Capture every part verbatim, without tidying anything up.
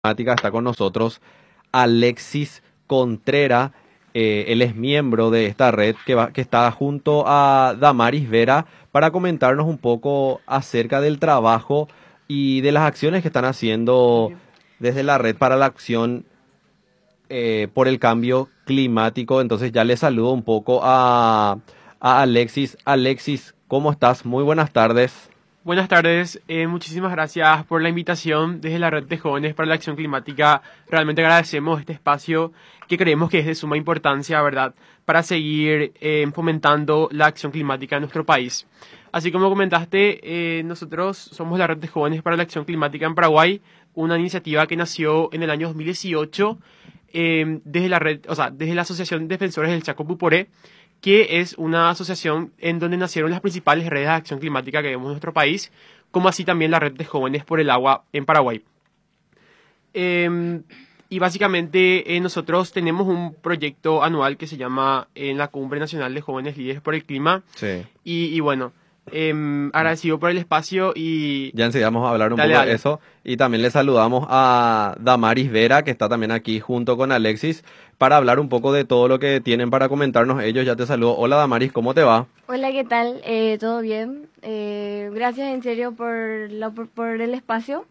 Climática está con nosotros Alexis Contreras. Eh, él es miembro de esta red que, va, que está junto a Damaris Vera para comentarnos un poco acerca del trabajo y de las acciones que están haciendo desde la red para la acción eh, por el cambio climático. Entonces ya le saludo un poco a, a Alexis. Alexis, ¿cómo estás? Muy buenas tardes. Buenas tardes, eh, muchísimas gracias por la invitación desde la Red de Jóvenes para la Acción Climática. Realmente agradecemos este espacio que creemos que es de suma importancia, ¿verdad?, para seguir eh, fomentando la acción climática en nuestro país. Así como comentaste, eh, nosotros somos la Red de Jóvenes para la Acción Climática en Paraguay, una iniciativa que nació en el año dos mil dieciocho eh, desde la red, o sea, desde la Asociación de Defensores del Chaco Puporé, que es una asociación en donde nacieron las principales redes de acción climática que vemos en nuestro país, como así también la Red de Jóvenes por el Agua en Paraguay. Eh, y básicamente eh, nosotros tenemos un proyecto anual que se llama en la Cumbre Nacional de Jóvenes Líderes por el Clima. Sí. Y, y bueno, eh, agradecido por el espacio y... Ya enseguida vamos a hablar un Dale, poco dale. de eso. Y también le saludamos a Damaris Vera, que está también aquí junto con Alexis, para hablar un poco de todo lo que tienen para comentarnos ellos. Ya te saludo. Hola Damaris, ¿cómo te va? Hola, ¿qué tal? Eh, ¿todo bien? Eh, gracias en serio por, la, por, por el espacio.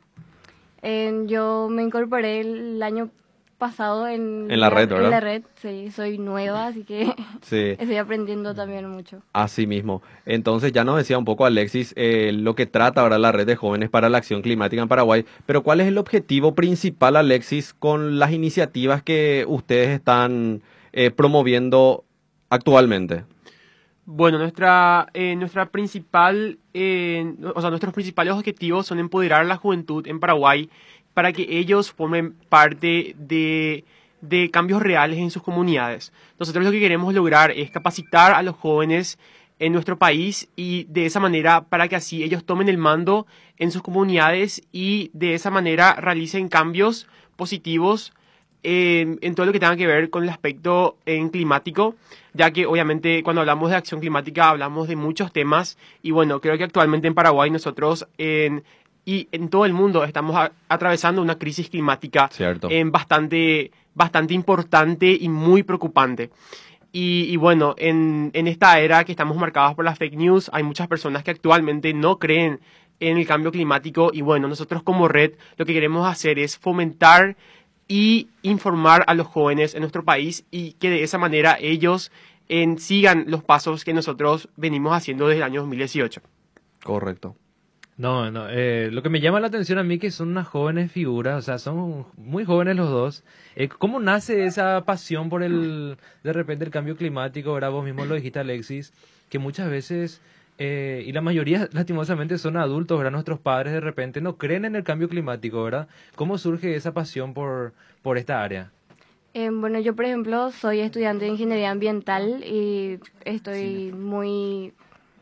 Eh, yo me incorporé el año pasado en, En la red, ¿verdad? En la red, sí, soy nueva, así que Sí, estoy aprendiendo también mucho. así mismo. Entonces ya nos decía un poco Alexis eh, lo que trata ahora la red de jóvenes para la acción climática en Paraguay. Pero ¿cuál es el objetivo principal, Alexis, con las iniciativas que ustedes están eh, promoviendo actualmente? Bueno, nuestra, eh, nuestra principal, eh, o sea, nuestros principales objetivos son empoderar a la juventud en Paraguay para que ellos formen parte de, de cambios reales en sus comunidades. Nosotros lo que queremos lograr es capacitar a los jóvenes en nuestro país y de esa manera para que así ellos tomen el mando en sus comunidades y de esa manera realicen cambios positivos en, en todo lo que tenga que ver con el aspecto en climático, ya que obviamente cuando hablamos de acción climática hablamos de muchos temas y bueno, creo que actualmente en Paraguay nosotros en, y en todo el mundo estamos a, atravesando una crisis climática Cierto. en bastante, bastante importante y muy preocupante. Y, y bueno, en, en esta era que estamos marcados por las fake news, hay muchas personas que actualmente no creen en el cambio climático y bueno, nosotros como red lo que queremos hacer es fomentar y informar a los jóvenes en nuestro país y que de esa manera ellos en, sigan los pasos que nosotros venimos haciendo desde el año dos mil dieciocho. Correcto. No, no, eh, lo que me llama la atención a mí que son unas jóvenes figuras, o sea, son muy jóvenes los dos. Eh, ¿Cómo nace esa pasión por el, de repente, el cambio climático? ¿Verdad? Vos mismo lo dijiste, Alexis, que muchas veces, eh, y la mayoría lastimosamente son adultos, ¿verdad? Nuestros padres de repente no creen en el cambio climático, ¿verdad? ¿Cómo surge esa pasión por, por esta área? Eh, bueno, yo por ejemplo soy estudiante de Ingeniería Ambiental y estoy muy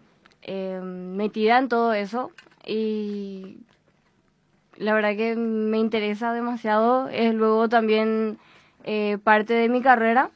eh, metida en todo eso. Y la verdad que me interesa demasiado, es luego también eh, parte de mi carrera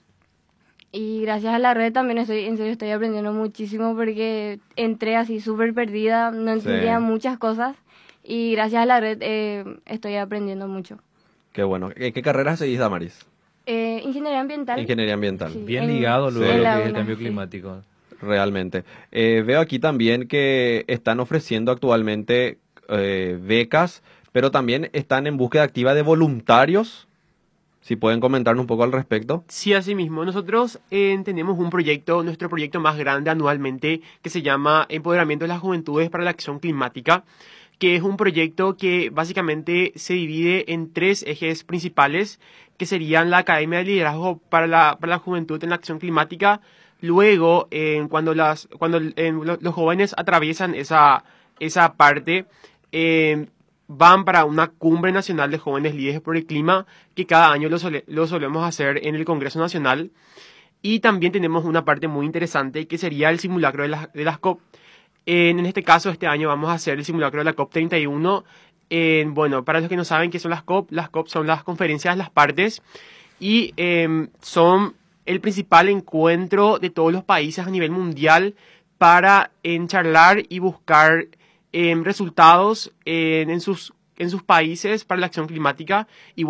y gracias a la red también estoy, en serio estoy aprendiendo muchísimo porque entré así súper perdida, no entendía Sí. muchas cosas y gracias a la red eh, estoy aprendiendo mucho. Qué bueno. ¿Qué, qué carrera seguís, Damaris? Eh, Ingeniería Ambiental. Ingeniería ambiental. Sí. Bien en- ligado luego sí. a lo en la que es el UNA, cambio sí. climático. Realmente. Eh, veo aquí también que están ofreciendo actualmente eh, becas, pero también están en búsqueda activa de voluntarios. Si pueden comentarnos un poco al respecto. Sí, así mismo. Nosotros eh, tenemos un proyecto, nuestro proyecto más grande anualmente, que se llama Empoderamiento de las Juventudes para la Acción Climática, que es un proyecto que básicamente se divide en tres ejes principales, que serían la Academia de Liderazgo para la, para la Juventud en la Acción Climática. Luego, eh, cuando, las, cuando eh, lo- los jóvenes atraviesan esa, esa parte, eh, van para una cumbre nacional de jóvenes líderes por el clima, que cada año lo, sole- lo solemos hacer en el Congreso Nacional. Y también tenemos una parte muy interesante que sería el simulacro de las, de las COP. En, en este caso, este año vamos a hacer el simulacro de la COP treinta y uno. Eh, bueno, para los que no saben qué son las COP, las COP son las conferencias de las partes y eh, son el principal encuentro de todos los países a nivel mundial para en charlar y buscar eh, resultados en, en sus en sus países para la acción climática. Y